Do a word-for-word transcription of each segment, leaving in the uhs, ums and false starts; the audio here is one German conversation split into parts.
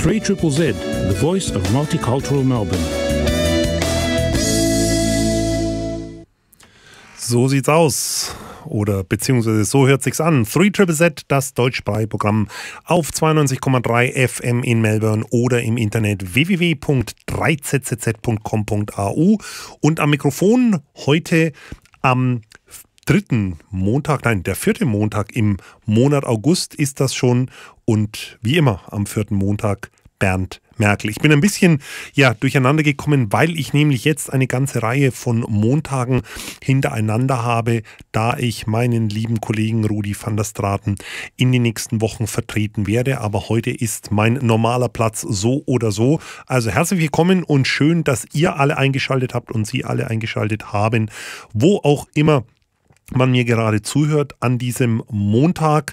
three Z Z Z, the voice of multicultural Melbourne. So sieht's aus. Oder beziehungsweise so hört sich's an. three Z Z Z, das deutschsprachige Programm auf zweiundneunzig Komma drei F M in Melbourne oder im Internet w w w Punkt drei z z z Punkt com Punkt a u. Und am Mikrofon heute am dritten Montag, nein, der vierte Montag im Monat August ist das schon. Und wie immer am vierten Montag Bernd Merkel. Ich bin ein bisschen ja, durcheinander gekommen, weil ich nämlich jetzt eine ganze Reihe von Montagen hintereinander habe, da ich meinen lieben Kollegen Rudi van der Straten in den nächsten Wochen vertreten werde. Aber heute ist mein normaler Platz so oder so. Also herzlich willkommen und schön, dass ihr alle eingeschaltet habt und Sie alle eingeschaltet haben, wo auch immer man mir gerade zuhört an diesem Montag.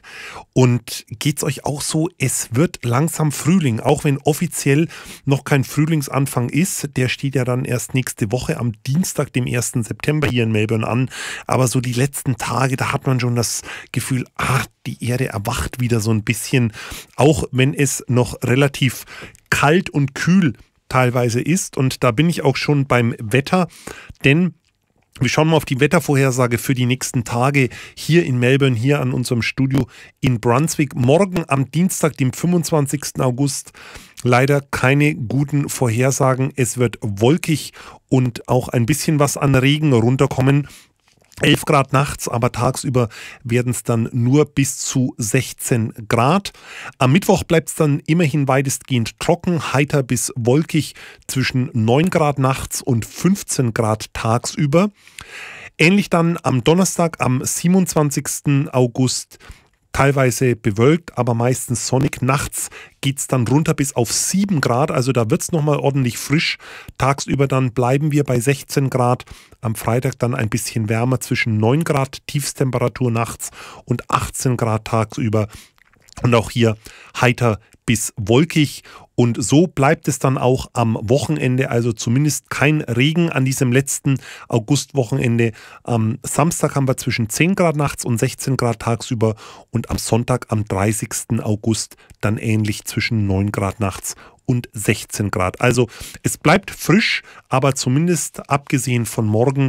Und geht's euch auch so? Es wird langsam Frühling, auch wenn offiziell noch kein Frühlingsanfang ist. Der steht ja dann erst nächste Woche am Dienstag, dem ersten September hier in Melbourne an. Aber so die letzten Tage, da hat man schon das Gefühl, ah, die Erde erwacht wieder so ein bisschen. Auch wenn es noch relativ kalt und kühl teilweise ist. Und da bin ich auch schon beim Wetter, denn wir schauen mal auf die Wettervorhersage für die nächsten Tage hier in Melbourne, hier an unserem Studio in Brunswick. Morgen am Dienstag, dem fünfundzwanzigsten August, leider keine guten Vorhersagen. Es wird wolkig und auch ein bisschen was an Regen runterkommen. elf Grad nachts, aber tagsüber werden es dann nur bis zu sechzehn Grad. Am Mittwoch bleibt es dann immerhin weitestgehend trocken, heiter bis wolkig, zwischen neun Grad nachts und fünfzehn Grad tagsüber. Ähnlich dann am Donnerstag, am siebenundzwanzigsten August, teilweise bewölkt, aber meistens sonnig. Nachts geht es dann runter bis auf sieben Grad, also da wird es nochmal ordentlich frisch. Tagsüber dann bleiben wir bei sechzehn Grad. Am Freitag dann ein bisschen wärmer, zwischen neun Grad Tiefstemperatur nachts und achtzehn Grad tagsüber. Und auch hier heiter bis wolkig. Und so bleibt es dann auch am Wochenende, also zumindest kein Regen an diesem letzten Augustwochenende. Am Samstag haben wir zwischen zehn Grad nachts und sechzehn Grad tagsüber und am Sonntag, am dreißigsten August, dann ähnlich zwischen neun Grad nachts und sechzehn Grad. Also es bleibt frisch, aber zumindest abgesehen von morgen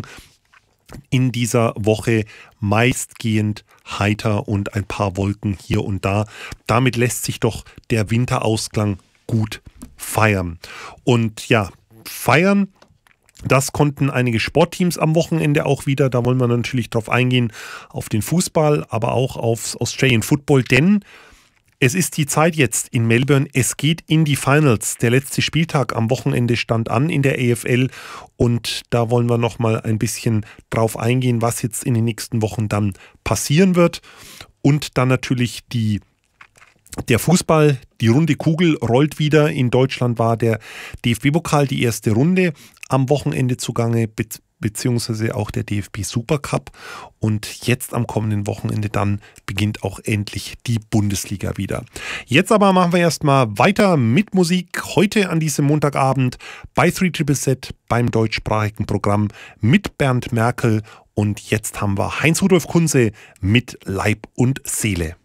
in dieser Woche meistgehend heiter und ein paar Wolken hier und da. Damit lässt sich doch der Winterausklang gut feiern. Und ja, feiern, das konnten einige Sportteams am Wochenende auch wieder. Da wollen wir natürlich drauf eingehen, auf den Fußball, aber auch aufs Australian Football, denn es ist die Zeit jetzt in Melbourne. Es geht in die Finals. Der letzte Spieltag am Wochenende stand an in der A F L und da wollen wir noch mal ein bisschen drauf eingehen, was jetzt in den nächsten Wochen dann passieren wird. Und dann natürlich die, der Fußball, die runde Kugel rollt wieder. In Deutschland war der D F B-Pokal die erste Runde am Wochenende zugange, be- beziehungsweise auch der D F B Supercup. Und jetzt am kommenden Wochenende dann beginnt auch endlich die Bundesliga wieder. Jetzt aber machen wir erstmal weiter mit Musik. Heute an diesem Montagabend bei three Z Z Z beim deutschsprachigen Programm mit Bernd Merkel. Und jetzt haben wir Heinz-Rudolf Kunze mit Leib und Seele.